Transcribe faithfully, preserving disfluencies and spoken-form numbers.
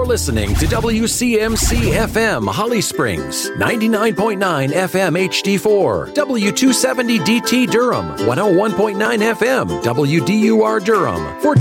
You're listening to W C M C F M Holly Springs, ninety-nine point nine F M H D four, W two seventy D T Durham, one oh one point nine F M W D U R Durham. For